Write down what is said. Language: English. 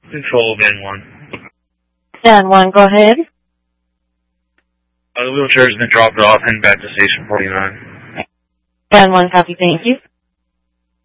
Control Van 1. Van 1, go ahead. The wheelchair has been dropped off and back to Station 49. Van 1, copy, thank you.